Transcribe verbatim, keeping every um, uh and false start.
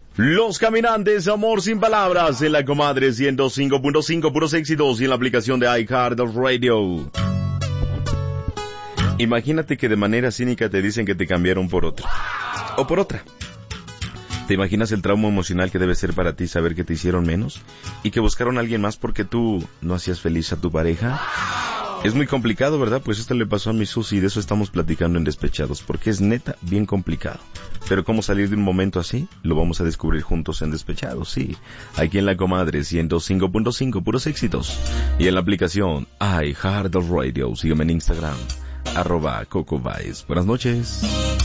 Los Caminantes, Amor Sin Palabras, en la Comadre ciento cinco punto cinco, puros éxitos, y en la aplicación de iHeartRadio. Imagínate que de manera cínica te dicen que te cambiaron por otra. O por otra. ¿Te imaginas el trauma emocional que debe ser para ti saber que te hicieron menos? Y que buscaron a alguien más porque tú no hacías feliz a tu pareja. Es muy complicado, ¿verdad? Pues esto le pasó a mi Susi y de eso estamos platicando en Despechados, porque es neta bien complicado. Pero cómo salir de un momento así, lo vamos a descubrir juntos en Despechados, sí. Aquí en la Comadre ciento cinco punto cinco, puros éxitos. Y en la aplicación iHeartRadio. Sígueme en Instagram, arroba Coco Vice. Buenas noches.